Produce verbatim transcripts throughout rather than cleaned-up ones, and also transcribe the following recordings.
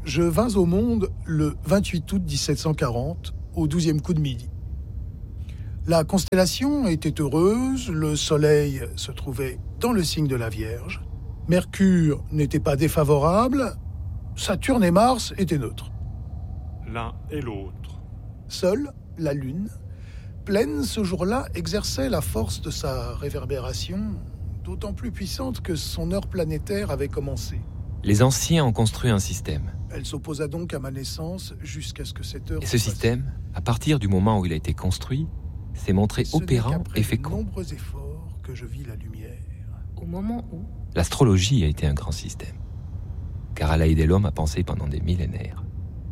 Je vins au monde le vingt-huit août dix-sept cent quarante, au douzième coup de midi. La constellation était heureuse, le soleil se trouvait dans le signe de la Vierge, Mercure n'était pas défavorable, Saturne et Mars étaient neutres. L'un et l'autre. Seule la Lune, pleine ce jour-là, exerçait la force de sa réverbération, d'autant plus puissante que son heure planétaire avait commencé. Les anciens ont construit un système. Elle s'opposa donc à ma naissance jusqu'à ce que cette heure... Et ce système, à partir du moment où il a été construit, s'est montré opérant et fécond. Ce n'est qu'après de nombreux efforts que je vis la lumière. Au moment où... L'astrologie a été un grand système, car elle a aidé l'homme à penser pendant des millénaires.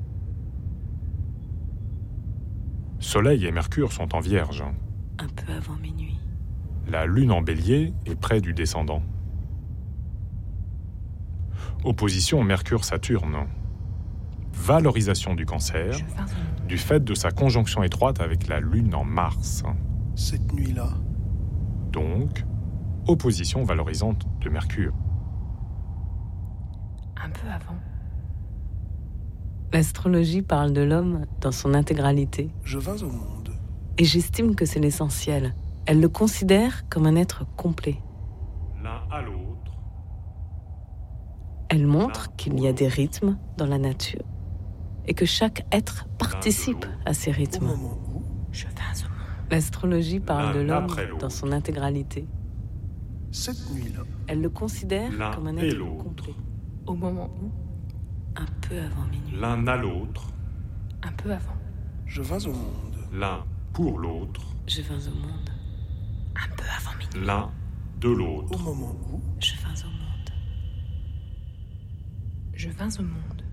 Soleil et Mercure sont en Vierge. Un peu avant minuit. La Lune en Bélier est près du descendant. Opposition Mercure-Saturne. Valorisation du Cancer, du fait de sa conjonction étroite avec la Lune en Mars. Cette nuit-là. Donc, opposition valorisante de Mercure. Un peu avant. L'astrologie parle de l'homme dans son intégralité. Je vins au monde. Et j'estime que c'est l'essentiel. Elle le considère comme un être complet. L'un à l'autre. Elle montre qu'il y a des rythmes dans la nature et que chaque être participe à ces rythmes. Au moment où je vins au monde. L'astrologie parle de l'homme dans son intégralité. Cette nuit-là. Elle le considère L'un comme un et être l'autre. complet. Au moment où, un peu avant minuit. L'un à l'autre. Un peu avant. Je vins au monde. L'un pour l'autre. Je vins au monde. Un peu avant minuit. L'un de Au l'autre. moment où Je vins au monde. Je vins au monde.